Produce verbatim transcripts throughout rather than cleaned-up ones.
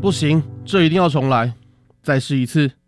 不行，这一定要重来，再试一次。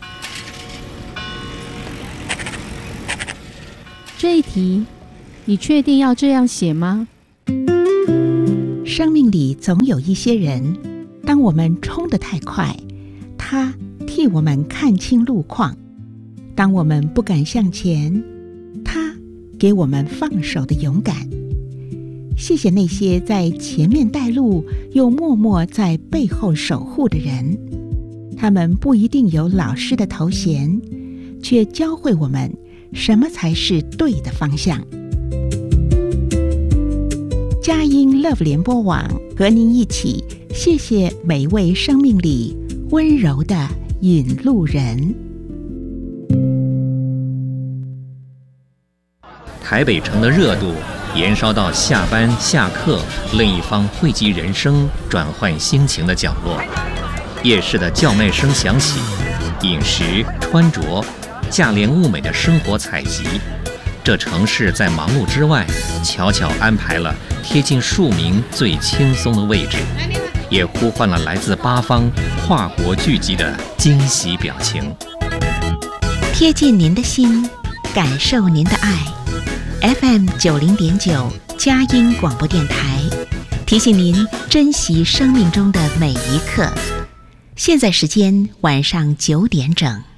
这一题，你确定要这样写吗？ 生命里总有一些人，当我们冲得太快，他替我们看清路况；当我们不敢向前，他给我们放手的勇敢。谢谢那些在前面带路，又默默在背后守护的人。他们不一定有老师的头衔，却教会我们什么才是对的方向。佳音 Love 联播网和您一起，谢谢每位生命里温柔的引路人。 台北城的热度延烧到下班下课另一方汇集人生转换心情的角落，夜市的叫卖声响起，饮食穿着价廉物美的生活采集，这城市在忙碌之外悄悄安排了贴近庶民最轻松的位置，也呼唤了来自八方跨国聚集的惊喜表情。 贴近您的心，感受您的爱。F M 九零点九佳音广播电台提醒您珍惜生命中的每一刻。现在时间晚上九点整。